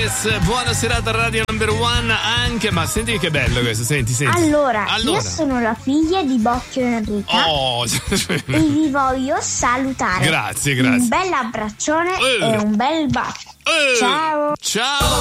Alice, buona serata Radio Number One anche, ma senti che bello questo, senti. Allora, io sono la figlia di Bocchio Enrica e vi voglio salutare. Grazie. Un bel abbraccione e un bel bacio. Ciao.